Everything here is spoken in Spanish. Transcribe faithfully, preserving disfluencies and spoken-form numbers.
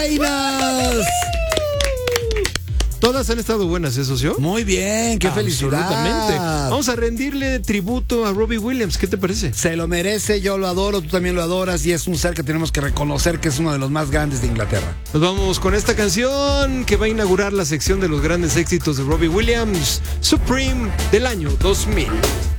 reinas. Todas han estado buenas, ¿eh, socio? Muy bien, qué felicidad. Absolutamente. Vamos a rendirle tributo a Robbie Williams. ¿Qué te parece? Se lo merece, yo lo adoro, tú también lo adoras y es un ser que tenemos que reconocer que es uno de los más grandes de Inglaterra. Nos vamos con esta canción que va a inaugurar la sección de los grandes éxitos de Robbie Williams, Supreme del año dos mil.